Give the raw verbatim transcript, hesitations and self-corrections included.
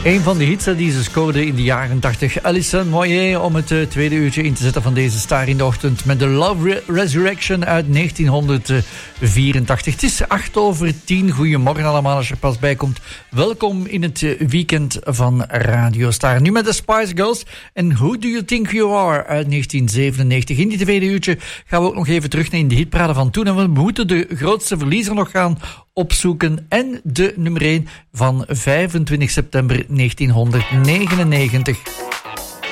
Een van de hits die ze scoorde in de jaren tachtig. Alison Moyet om het uh, tweede uurtje in te zetten van deze Star in de Ochtend met de Love Re- Resurrection uit negentienhonderdvierentachtig. Het is acht over tien. Goedemorgen allemaal als je er pas bij komt. Welkom in het uh, weekend van Radio Star. Nu met de Spice Girls en Who Do You Think You Are uit negentien zevenennegentig. In die tweede uurtje gaan we ook nog even terug naar de hitparade van toen. En we moeten de grootste verliezer nog gaan opzoeken. En de nummer één van vijfentwintig september negentienhonderdnegenennegentig.